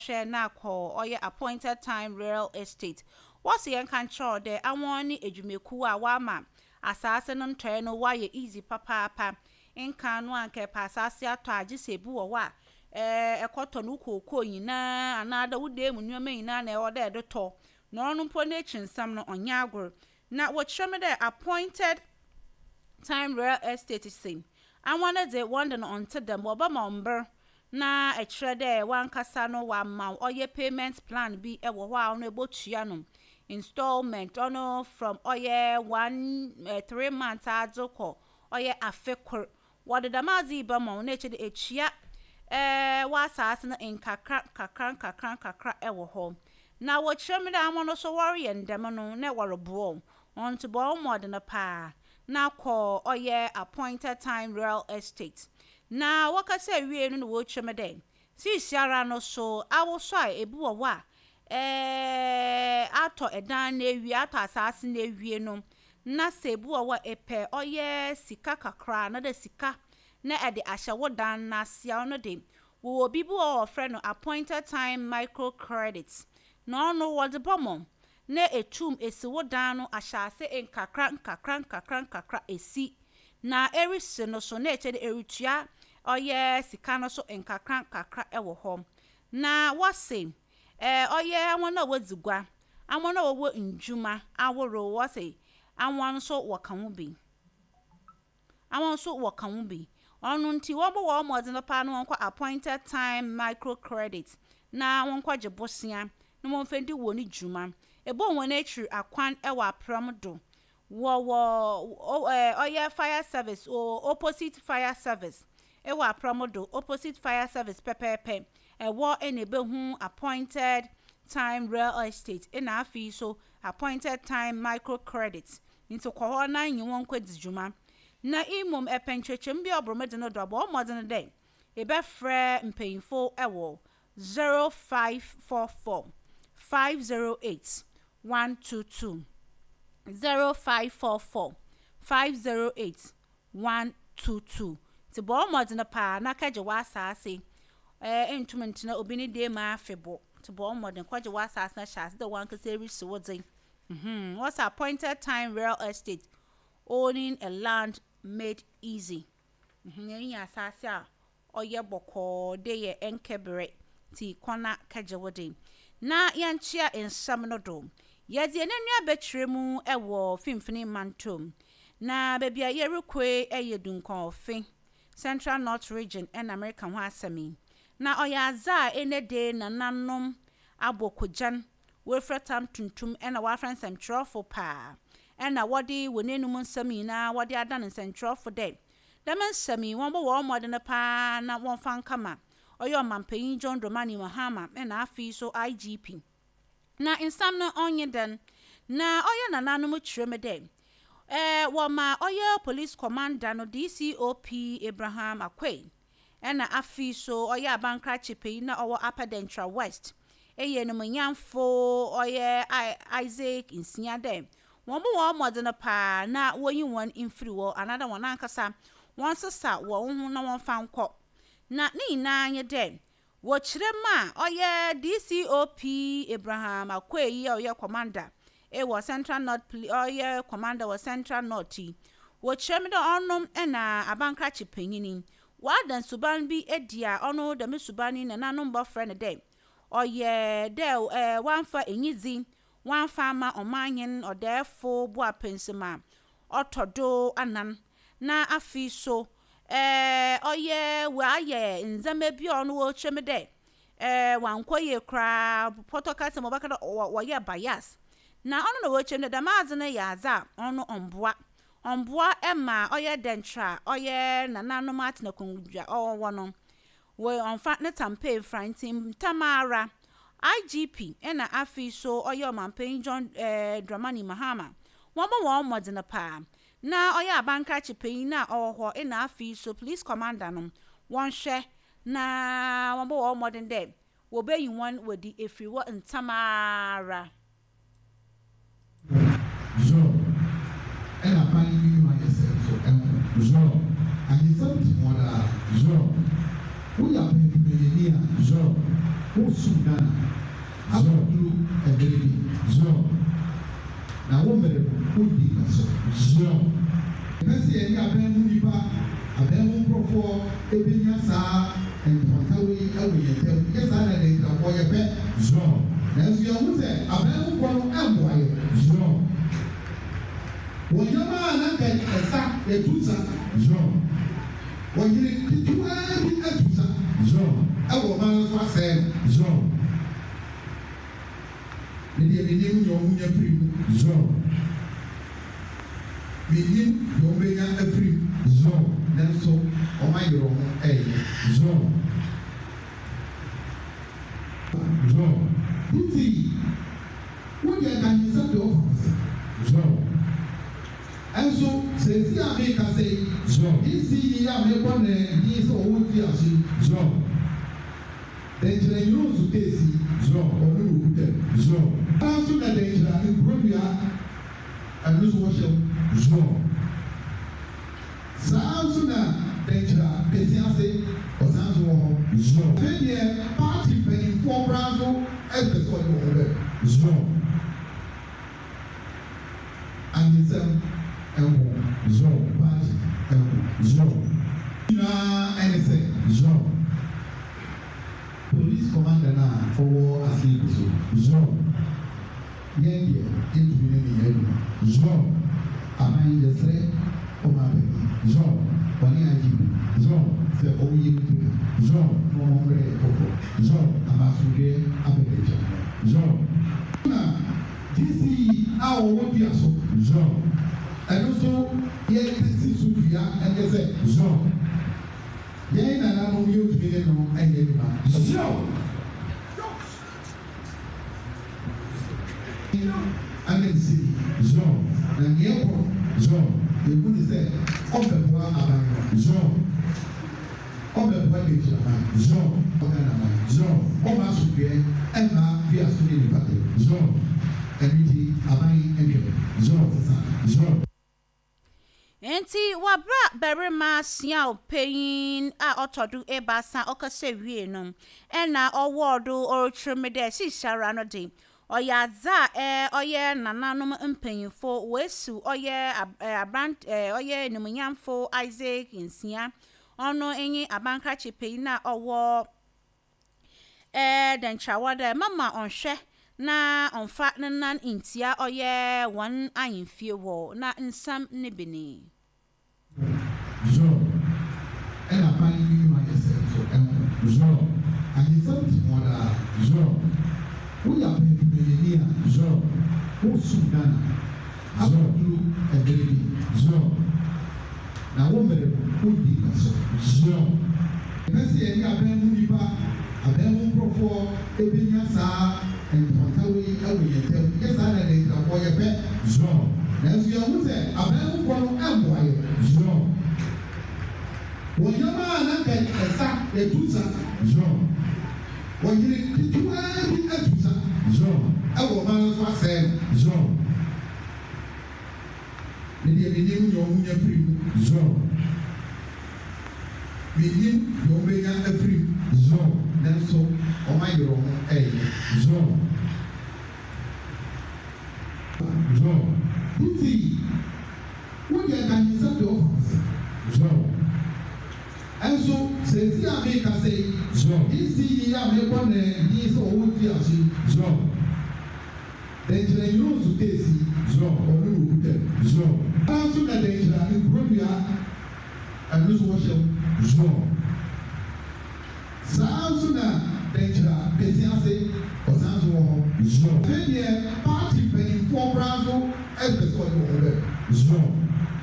share na call or appointed time real estate. What's the control there? I want ejumeku a wama assassin on train no why easy papa in can one keep assasia to ajisebu or what a cotton uko yina another would day when you may none or there the top no ponation some no on yagro. Now what show me the appointed time real estate is same. I wanted the one on to them Obama na a shredder one casano 1 month or your payments plan be a while no bochianum installment ono from oye 3 months adzoko oye afekor what the damazi bama nature the echia was asking in kakra ewo home. Now what show me that one so worry and demano ne war bro on to ball more than a pa now call oye appointed time real estate. Now what I say we no watch me den si siara no so awo so a ebu wa ato edan na ewie ato asase na ewie no na se ebu wa epe oye sika kakra na de sika na e de ahya wodan na sia no de wo obi bu o friend no appointed time micro credits no wo de bomo na etum esi wodan no ahyase nkakra esi na erisi no so na eche de erutua oye sika no so nkakra ewo hom na wase oye awon na wadzigwa awon na wo njuma aworo wase awon so wokan wo bi awon so wokan wo bi onu nti wo bo wo modern pa no won appointed time micro credit na won kwa jebosia no mo fendi wo ni juma ebo won atri akwan ewa apram do wo oye fire service or opposite fire service ewa promodo opposite fire service pepepe wo enebe hu appointed time real estate na afi so appointed time micro credits into ko na yin won kwadijuma na imom epenchechem bi obromede no do bo modern day ebe frɛ mpanyinfo ewo 0544 508 122 0544 508 122 ti bo modern pa na kaje wasase entument na obini de ma afebo ti bo modern kwaje wasase na shas the one kase risi wodin what's appointed time real estate owning a land made easy nya asase a oye boko de ye enkebere ti kona kaje wodin na yanchia ensam no do yezi enenua betremu ewo fimfini mantom na bebia yerekwe eyedunkon ofe Central North Region and American ho asemi na oyaza enede na nanom abokojan wefretam tuntum ena wafran semtrofo pa ena wodi wonenum nsami na wodi adan semtrofo de daman sami won bo wo modern pa na won fan kama oyo mampanyin John Dramani Mahama ena afi so IGP na insam no onye den na oyo nananum treme de woma oyo police commander no DCOP Abraham Akwe ena afi so oyo abankra chipe na owo Upper Dentra West eye no manyamfo oyo Isaac Insia de won bo wo modern pa na woyin won infri wo another one ankasa won sesa wo hu na won fanko na ni na anye de wo chirema oyo DCOP Abraham Akwe ye oyo commander was Central North oye commander was Central North wo chemdo onum na abankra chipanyini wadan suban bi edia ono da mesubani na nanom bo friend de oye de wanfa enyizi wanfa ma omanyen odefo bo apensema otodo anan na afi so oye wa ye nzame bi ono wo chemde wankoye kra protocol se mobaka wo ye bias na ono no wochem da maazene ya za ono omboa ema oye dentra oye nanano mat na kongua wono we onfa ne tampe frantim tamara IGP ena afi so oye mampen John Dramani Mahama won modern pa na oye abankra chipen na oho ena afi so police commander no won hwe na won modern day wo be yin won wodi efri wo ntamara zo ela pani ni ma yesef so zo and something more zo we are being zo Usugana. Abdulu Ebrebi. Zo. Na womere udi kaso. Zo. Pesi eni abemu nipa abemu profo ebinya sa entontawe awoyetem. Yesa na de krabo yepe. Zo. Na so yawu se abemu kwano amboaye. Zo. Wonyama na ka esa etusa. Zo. Wonyire kituwa bi etusa. Zo. Awo man so asem. Zo. Media binim yo munya free. Zo. Binim yo benya free. Zo. Nanso o man yo mo Zo. Zo. Uti. What you can use to offer. Zo. And so says the America say Zo. This is American is old years. Zo. Danger you to taste. Zo. Or no Zo. Also the danger in Colombia and lose worship. Zo. Also the danger Pesiase or Sanzo. Zo. 10 year party paying 4 Brazil as the sort of Zo. And it's Zo. Party Zo. Anything. Zo. Police commander now for asleep. Zo. Yendia into the head. Zo. Am the threat of my baby? Zo. When I give Zo. The OE Zo. No longer Zo. I'm afraid of Zo. This is our what we are so. Zo. And also, here this is Sufia and they say Zo. Yen and I know you to be no and any man. Zo. And then see Zo. And the airport Zo. The good say, of the boy about Zo. Of the boy Zo. Zo. Of us to be and now we are studying the battle. Zo. And we are buying anyway. Zo. Zo. Enti wabra berima sia pain a otodu ebasa okase wie no ena owodo orotrimede si shara no de oyaza oye nananom mpanyifo wesu oye abrant oye numunyamfo Isaac Nsia ono enyi abankrache pain na owo denchawade mama onhwe na onfa nan intia oye wan ayimfie wo na nsam ne beni Zo. And I find you myself so Zo. And it's something more Zo. We are Pennsylvania. Zo. Usugana. Abdulu Ebrebi. Zo. Na womere udi kaso. Zo. Pesi eni abemu nipa abemu profo ebinya sa entontawe awoyetem. Yesa na de krabo yepe. Zo. Na so yawu se abemu kwano amboaye. Zo. Wonyama na ka esa etusa. Zo. Wonyire kituwa bi etusa. Zo. Awo man so asem. Zo. Media binim yo munya free. Zo. Binim yo benya free. Zo. Nanso o man yo mo Zo. Zo. Uti. What you can use to offer. Zo. And so, says the America say, Zo. This is American is old years. Zo. Danger you to taste. Zo. Or no Zo. Also the danger in Colombia and lose worship. Zo. Also the danger Pesiase or Sanzo. Zo. 10 year party paying 4 Brazil as the sort of Zo.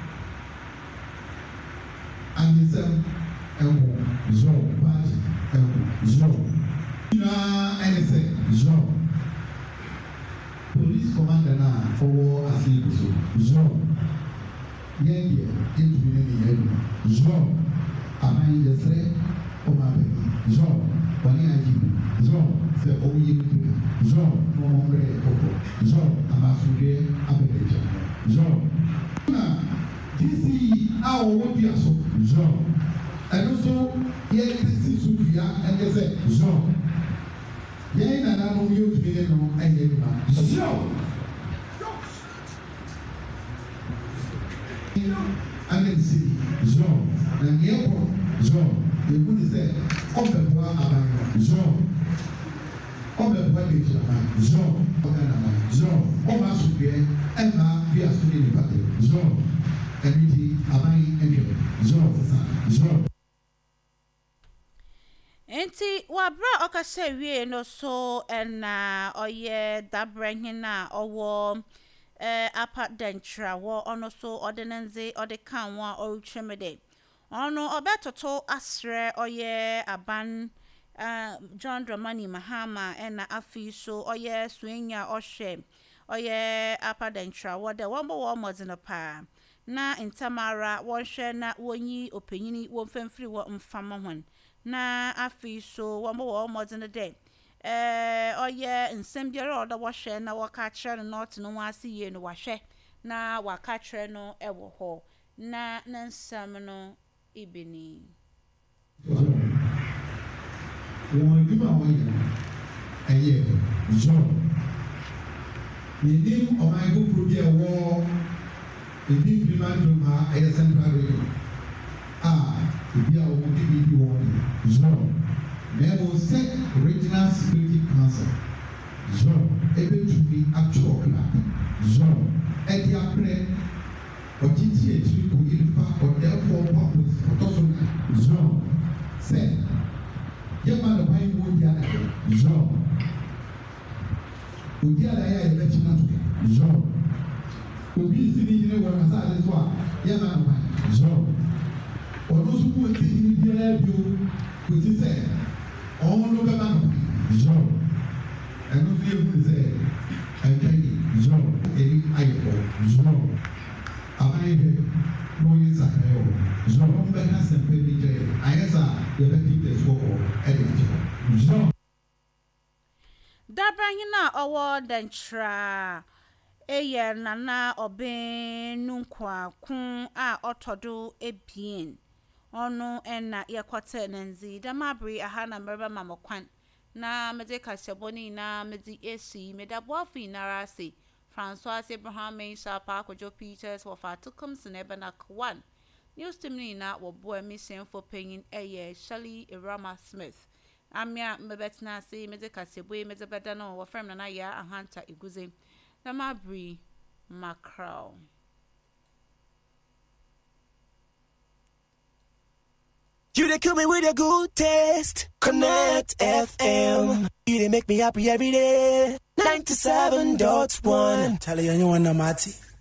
And it's Zo. Party Zo. Anything. Zo. Police commander now for asleep. Zo. Yendia into the head. Zo. Am the threat of my baby? Zo. When I give Zo. The OE Zo. No longer Zo. I'm afraid of Zo. This is our what we are so. Zo. And also, here this is Sufia and they say Zo. Yẹn na na mo yóò tún yẹn nọ ẹ̀yẹ nípa. Zero. Angel City. Zero. Na yẹn kọ zero. Yẹn kú ni sẹ ọbẹ̀ bọ́ abayọ. Zero. Ọbẹ̀ bọ́ ẹ̀dẹ̀ jìnnà máa. Zero. Ọbẹ̀ nà máa. Zero. Ọba asopie ẹ̀ma bí asopie nípa tẹ̀. Zero. Ẹ̀mí ti abayi ẹ̀dẹ̀. Zero sísan. Zero. Enti wabra okase wie no so na oye dabrehina owo apa dentra wo ono so ordinance ode kan wa orutwemede ono obetoto asre oye aban John Dramani Mahama na afi so oye suenya ohwe oye apa dentra wo de wo modena pa na intamara wonhwe na wonyi openyini wonfamfiri wo mfama hon na afi so wo modern day oye nsem biara oda wo hwe na waka kire no not no wase ye no wahwe na waka kire no ewo ho na nsam no ibini won gima won eye jo ni nim o my go pro bi ewo ebi priman do ma eye central region ebi a wo bi won zone Memo set regional security council zone ebe to be actual zone edi apre otiti etiri ko ilifa or therefore purpose otosona zone set yema no pai mo dia zone odi ala ya ebe tina to zone obi sini jine wo na sa so a yema no pai zone ono su ko sini dia bio ko ti se all over the zone. And no fear who say, I tell you, zone, any iPhone, zone. I hear no use at all. Zone, but has a baby day. I answer the betting this war, and zone. Dabrahina award and tra. Eye nana obe nunkwa kun a otodo ebien. Ono na yakwate nenzi damabri ahana merba mamokwan na mede kaseboni na mede esi medaboafi narasi François Abraham Mensa Pakojo Peters wafatukum sineba na kwan news team na wobo mission for paying eye Shirley Irama Smith amia mebetna se mede kasebwe mede bedano wo frem na ya ahanta iguze damabri macro. You dey kill me with a good taste. Connect FM. You dey make me happy every day. 97.1. Tell you anyone, Mati.